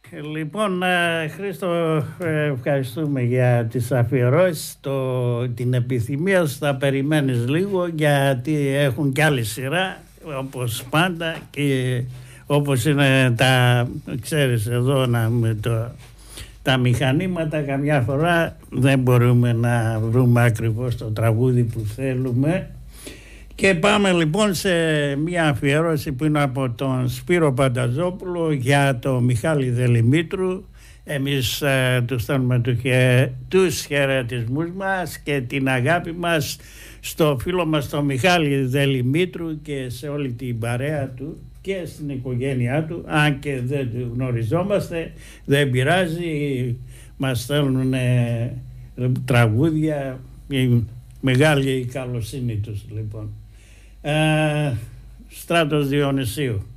Λοιπόν, Χρήστο, ευχαριστούμε για τις αφιερώσεις, την επιθυμία σου. Θα περιμένεις λίγο, γιατί έχουν κι άλλη σειρά, όπως πάντα, και όπως είναι ξέρεις εδώ τα μηχανήματα, καμιά φορά δεν μπορούμε να βρούμε ακριβώς το τραγούδι που θέλουμε. Και πάμε λοιπόν σε μια αφιέρωση που είναι από τον Σπύρο Πανταζόπουλο για το Μιχάλη Δελημήτρου. Εμείς του στέλνουμε τους χαιρετισμούς μας και την αγάπη μας στο φίλο μας τον Μιχάλη Δελημήτρου και σε όλη την παρέα του και στην οικογένειά του. Αν και δεν γνωριζόμαστε, δεν πειράζει, μας στέλνουν τραγούδια, η μεγάλη καλοσύνη τους λοιπόν. Στράτος Διονυσίου.